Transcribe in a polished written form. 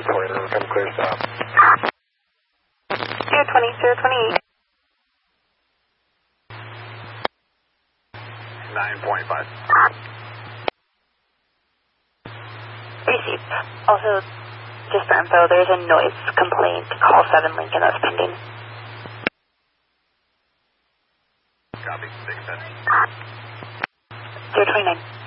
Toyota, come clear stop. 020, 028. 9.5. Received. Also, just for info, there's a noise complaint. Call 7 Lincoln that's pending. Copy, 6 10. 029.